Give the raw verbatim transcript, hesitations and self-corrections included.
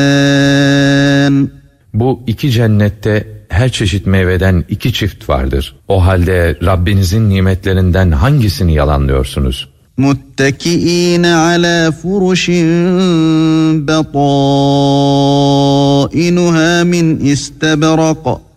Bu iki cennette her çeşit meyveden iki çift vardır. O halde Rabbinizin nimetlerinden hangisini yalanlıyorsunuz? مُتَّكِئِينَ عَلَى فُرُشٍ بَطَائِنُهَا مِنْ إِسْتَبْرَقٍ